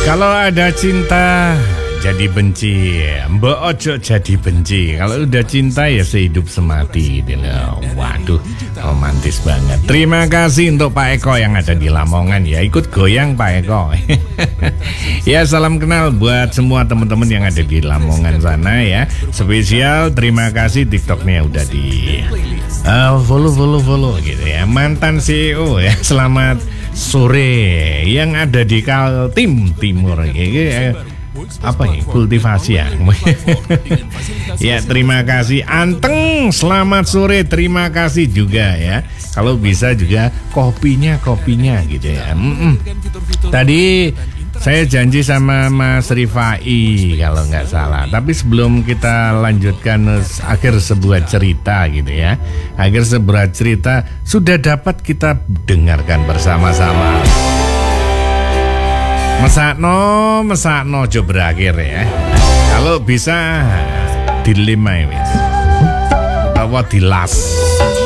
Kalau ada cinta jadi benci, mbok ojo jadi benci. Kalau udah cinta ya sehidup semati gitu loh. Waduh, romantis banget. Terima kasih untuk Pak Eko yang ada di Lamongan ya. Ikut goyang Pak Eko. Ya, salam kenal buat semua teman-teman yang ada di Lamongan sana ya. Spesial terima kasih TikToknya udah di follow gitu ya. Mantan CEO ya. Selamat sore yang ada di Kaltim Timur apa ya, kultivasi ya. Ya, terima kasih Anteng, selamat sore, terima kasih juga ya. Kalau bisa juga kopinya gitu ya. Tadi saya janji sama Mas Rifai kalau nggak salah. Tapi sebelum kita lanjutkan akhir sebuah cerita gitu ya, akhir sebuah cerita sudah dapat kita dengarkan bersama-sama. Mesakno coba berakhir ya. Kalau bisa dilima ini, atau dilas.